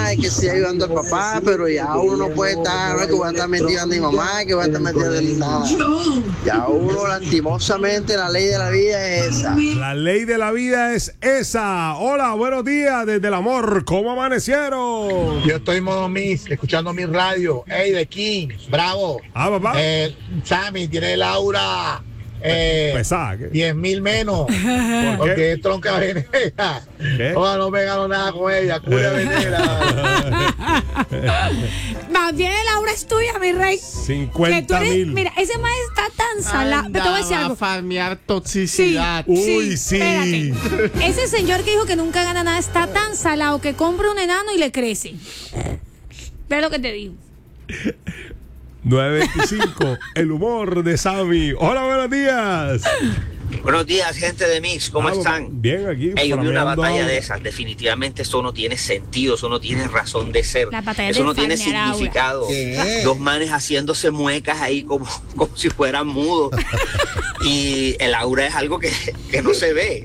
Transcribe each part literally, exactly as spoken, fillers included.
mamá, y que siga ayudando al papá, pero ya uno no puede estar, no es que voy a estar metido en mi mamá, que voy a estar metido en nada. Ya uno, lastimosamente, la ley de la vida es esa. La ley de la vida es esa. Hola, buenos días desde el amor. ¿Cómo amanecieron? Yo estoy en modo Mix, escuchando mi radio. Hey, de King, bravo. Ah, papá. Eh, Sammy, tiene el aura. Eh, Pesada. diez mil menos. ¿Por Porque qué? es tronca venera. ¿Qué? Ojalá no me gano nada con ella. Curia venera. Más bien el aura es tuya, mi rey. Que tú cincuenta eres- mil. Mira, ese man está tan salado. Te voy a decir Andaba algo. a farmear Sí, toxicidad. Uy, sí. espérate. Ese señor que dijo que nunca gana nada está tan salado que compra un enano y le crece. Ve lo que te digo. nueve veinticinco. El humor de Sammy. Hola, buenos días. Buenos días, gente de Mix, ¿cómo Ah, están? Bien, aquí. Ey, yo vi una farmeando batalla ahora. de esas, definitivamente eso no tiene sentido, eso no tiene razón de ser, La batalla eso de no tiene farmear aura. significado. ¿Qué? Dos manes haciéndose muecas ahí como, como si fueran mudos. Y el aura es algo que, que no se ve.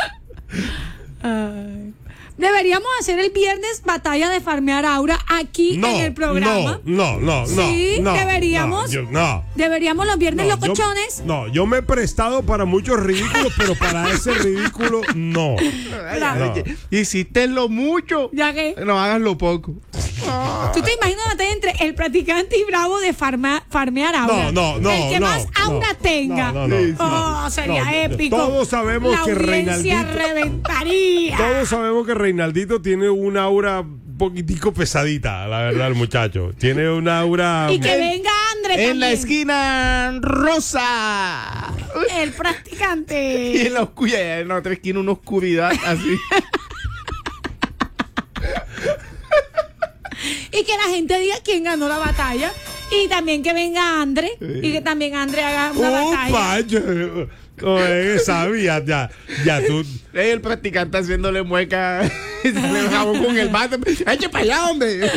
Ay. Deberíamos hacer el viernes batalla de farmear aura aquí No, en el programa. no, no, no, Sí, no, deberíamos. No, yo- no. Deberíamos los viernes No, locochones. Yo, no, yo me he prestado para muchos ridículos, pero para ese ridículo, no. Claro. No. Hiciste-lo mucho. Ya que No hagas lo poco. tú te imaginas una batalla entre el practicante y Bravo de farma- farmear aura. No, no, no. El que no, más aura no, tenga. No, no, no, Oh, no. sería No, épico. Todos sabemos La que audiencia Reinaldito. reventaría. Todos sabemos que Reinaldito tiene un aura un poquitico pesadita, la verdad, el muchacho. Tiene un aura. Y que venga André En la también, esquina rosa. el Y practicante. en la oscuridad, en la otra esquina una oscuridad así. Y que la gente diga quién ganó la batalla. Y también que venga André. Y que también André haga una batalla. Upa, yo- Oye, sabía, ya, ya tú. El practicante haciéndole mueca. Y sale el jabón con el bate. ¡Eche para allá, hombre!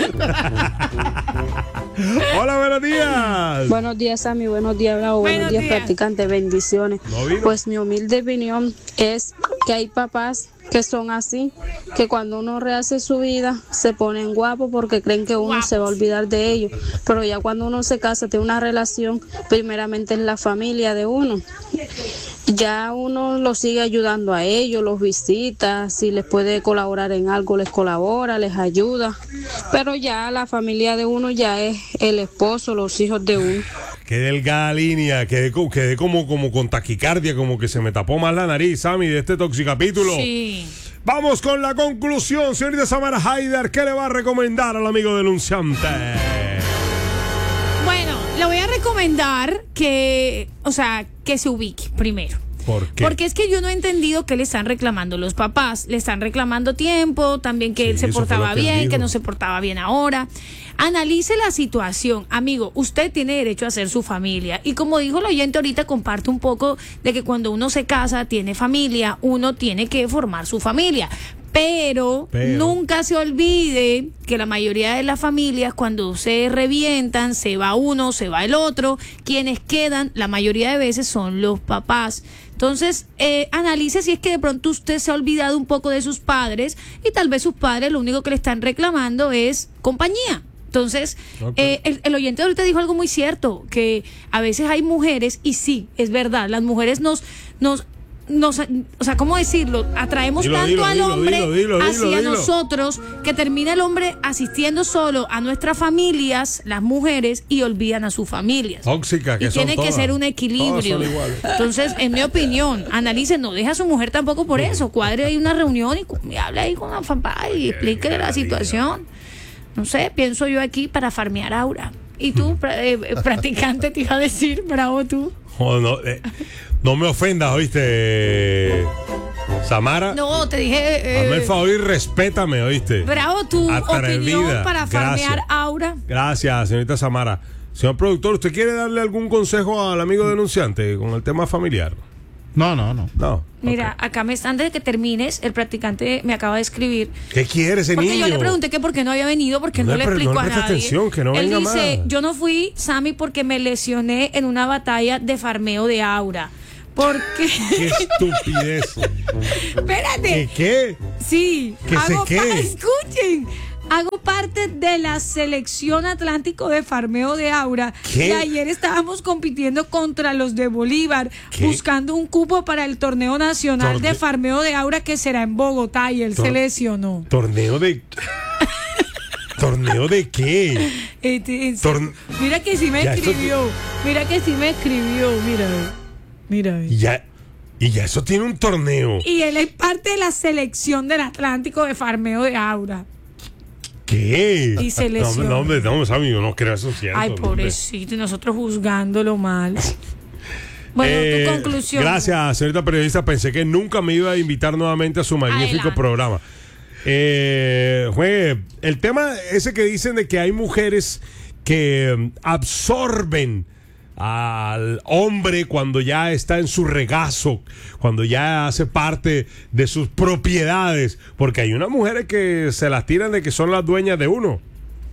Hola, buenos días. Buenos días, Sammy. Buenos días, Bravo. Buenos Buenos días, días. practicantes. Bendiciones. ¿No vino? Pues mi humilde opinión es que hay papás que son así, que cuando uno rehace su vida se ponen guapos porque creen que uno Guapos. se va a olvidar de ellos. Pero ya cuando uno se casa, tiene una relación, primeramente es la familia de uno. Ya uno los sigue ayudando a ellos, los visita, si les puede colaborar en algo, les colabora, les ayuda. Pero ya la familia de uno ya es el esposo, los hijos de uno. Qué delgada línea, quedé, co- quedé como, como con taquicardia, como que se me tapó más la nariz, Sammy, de este toxicapítulo. Sí. Vamos con la conclusión, señorita Samara Haider, ¿qué le va a recomendar al amigo denunciante? Bueno, le voy a recomendar que, o sea, que se ubique primero. ¿Por qué? Porque es que yo no he entendido qué le están reclamando los papás. Le están reclamando tiempo, también que Sí, él se eso fue portaba lo que él bien, dijo. que no se portaba bien ahora. Analice la situación. Amigo, usted tiene derecho a hacer su familia. Y como dijo el oyente ahorita, comparte un poco de que cuando uno se casa, tiene familia, uno tiene que formar su familia. Pero, Pero. nunca se olvide que la mayoría de las familias cuando se revientan, se va uno, se va el otro, quienes quedan la mayoría de veces son los papás. Entonces, eh, analice si es que de pronto usted se ha olvidado un poco de sus padres y tal vez sus padres lo único que le están reclamando es compañía. Entonces, Ok. eh, el, el oyente ahorita dijo algo muy cierto, que a veces hay mujeres, y sí, es verdad, las mujeres nos... nos Nos, o sea, ¿cómo decirlo? Atraemos Dilo, tanto dilo, al dilo, hombre dilo, dilo, dilo, hacia dilo. nosotros que termina el hombre asistiendo solo a nuestras familias, las mujeres, y olvidan a sus familias. Tóxica, que Y son tiene que todas. ser un Todas equilibrio. son iguales. Entonces, en mi opinión, analice, no deja a su mujer tampoco por eso. Cuadre ahí una reunión y, cu- y hable ahí con la papá y explíquele la situación. No sé, pienso yo aquí para farmear aura. Y tú, pra- eh, eh, practicante, te iba a decir, bravo tú. Oh, no, eh, no me ofendas, ¿oíste? Samara, No, te dije. hazme el Eh, favor y respétame, ¿oíste? bravo tu Atrevida. opinión para farmear Gracias. aura. Gracias, señorita Samara. Señor productor, ¿usted quiere darle algún consejo al amigo denunciante con el tema familiar? No, no, no. No. Mira, Ok. acá me antes de que termines, el practicante me acaba de escribir. ¿Qué quiere ese Porque niño? yo le pregunté que por qué no había venido, porque No no, le le pre- explicó no a le preste nadie. atención, que no Él venga dice, más. yo no fui, Sammy, porque me lesioné en una batalla de farmeo de aura. Porque, ¡Qué estupidez! espérate, ¿Qué qué? sí, ¿Que se hago qué? pa- escuchen, Hago parte de la selección Atlántico de farmeo de Aura. ¿Qué? Y ayer estábamos compitiendo contra los de Bolívar, ¿Qué? buscando un cupo para el torneo nacional Torne- de farmeo de Aura que será en Bogotá y él Tor- se lesionó. ¿Torneo de. ¿Torneo de qué? Este, en Torn- Mira que sí me Ya, eso- escribió. Mira que sí me escribió. Mira, mira. Y ya, y ya eso tiene un torneo. Y él es parte de la selección del Atlántico de farmeo de Aura. ¿Qué? Y se No, lesionó. no, hombre, no, Sammy, yo no creo eso cierto. Ay, hombre. pobrecito, y nosotros juzgándolo mal. Bueno, Eh, tu conclusión. Gracias, señorita periodista. Pensé que nunca me iba a invitar nuevamente a su magnífico Adelante. programa. Eh, juegue, el tema ese que dicen de que hay mujeres que mm, absorben al hombre cuando ya está en su regazo, cuando ya hace parte de sus propiedades, porque hay unas mujeres que se las tiran de que son las dueñas de uno.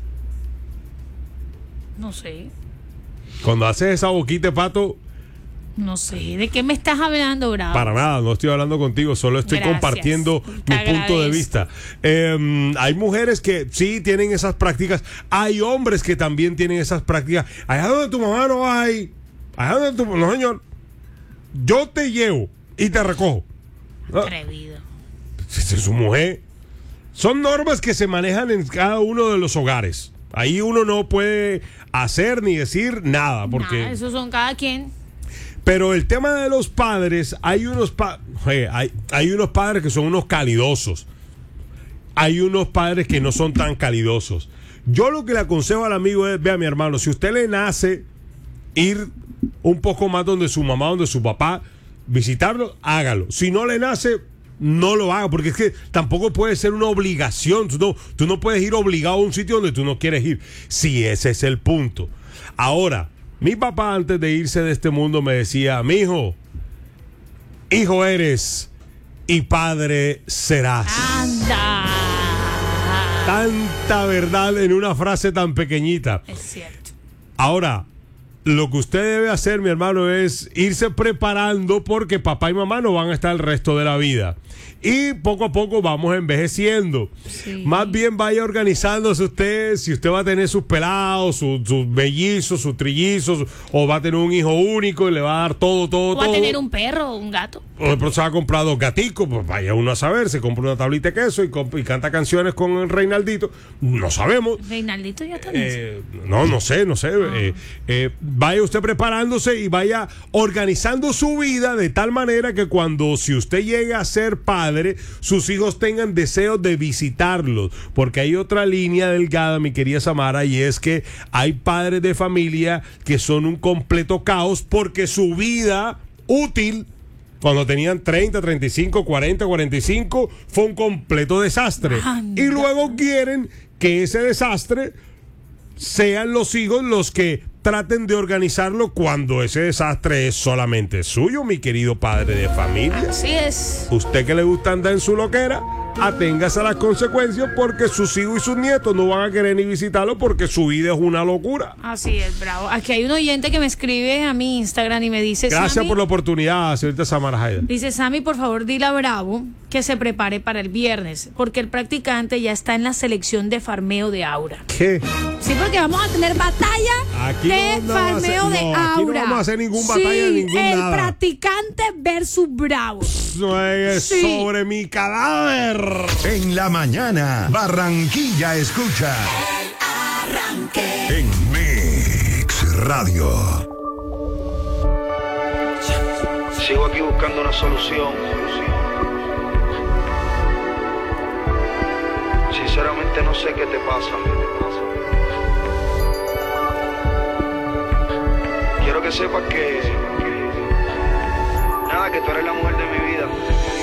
No sé, Cuando haces esa boquita de pato, no sé. ¿De qué me estás hablando, Bravo? para nada, no estoy hablando contigo, solo estoy Gracias. compartiendo Te mi punto de agradezco. vista. Eh, hay mujeres que sí tienen esas prácticas, hay hombres que también tienen esas prácticas. Allá donde tu mamá no hay, allá donde tu no señor, yo te llevo y te recojo. ¿No? Atrevido. Si es su mujer. Son normas que se manejan en cada uno de los hogares. Ahí uno no puede hacer ni decir nada, porque Nada, esos son cada quien. pero el tema de los padres, hay unos pa- oye, hay, hay unos padres que son unos calidosos. Hay unos padres que no son tan calidosos. Yo lo que le aconsejo al amigo es, vea mi hermano, si usted le nace ir un poco más donde su mamá, donde su papá, visitarlo, hágalo. Si no le nace, no lo haga, porque es que tampoco puede ser una obligación. Tú no, tú no puedes ir obligado a un sitio donde tú no quieres ir. Sí, ese es el punto. Ahora, mi papá antes de irse de este mundo me decía, mijo, hijo eres y padre serás. Anda. Tanta verdad en una frase tan pequeñita. Es cierto. Ahora, lo que usted debe hacer, mi hermano, es irse preparando porque papá y mamá no van a estar el resto de la vida. Y poco a poco vamos envejeciendo. Sí. Más bien vaya organizándose usted, si usted va a tener sus pelados, sus, sus mellizos, sus trillizos, o va a tener un hijo único y le va a dar todo, todo, O todo. a tener un perro o un gato. O de pronto se va a comprar dos gaticos, pues vaya uno a saber, se compra una tablita de queso y, comp- y canta canciones con el Reinaldito. No sabemos. Reinaldito ya está en eso. Eh, no, no sé, no sé. Eh, eh, vaya usted preparándose y vaya organizando su vida de tal manera que cuando, si usted llegue a ser padre, sus hijos tengan deseos de visitarlos. Porque hay otra línea delgada, mi querida Samara, y es que hay padres de familia que son un completo caos porque su vida útil, cuando tenían treinta, treinta y cinco, cuarenta, cuarenta y cinco, fue un completo desastre. Anda. Y luego quieren que ese desastre sean los hijos los que traten de organizarlo cuando ese desastre es solamente suyo, mi querido padre de familia. Así es. Usted que le gusta andar en su loquera, aténgase a las consecuencias porque sus hijos y sus nietos no van a querer ni visitarlo porque su vida es una locura. Así es, Bravo. Aquí hay un oyente que me escribe a mi Instagram y me dice, Gracias Sammy, por la oportunidad, señorita Samara Haida. dice, Sammy, por favor, dile a Bravo que se prepare para el viernes, porque el practicante ya está en la selección de farmeo de Aura. ¿Qué? Sí, porque vamos a tener batalla Aquí de no vamos a hacer- farmeo de no, aquí no Aura. vamos a hacer ningún batalla de Sí, ningún el nada. practicante versus Bravo. No es Sí. sobre mi cadáver. En la mañana, Barranquilla escucha. En Mix Radio. Sigo aquí buscando una solución. Sinceramente no sé qué te pasa. Quiero que sepas que nada, que tú eres la mujer de mi vida.